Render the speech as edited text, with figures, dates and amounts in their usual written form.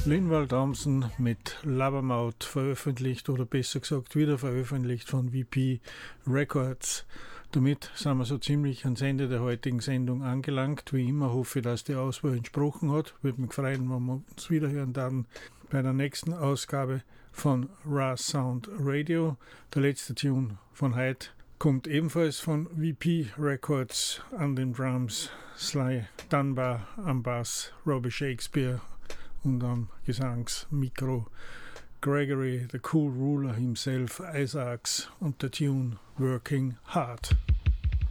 Linval Thompson mit Lovermouth veröffentlicht oder besser gesagt wieder veröffentlicht von VP Records. Damit sind wir so ziemlich ans Ende der heutigen Sendung angelangt. Wie immer hoffe ich, dass die Auswahl entsprochen hat. Würde mich freuen, wenn wir uns wiederhören dann bei der nächsten Ausgabe von Raw Sound Radio. Der letzte Tune von heute kommt ebenfalls von VP Records, an den Drums Sly Dunbar, am Bass Robbie Shakespeare und am Gesangsmikro Gregory, the Cool Ruler himself, Isaacs und der Tune Working Hard.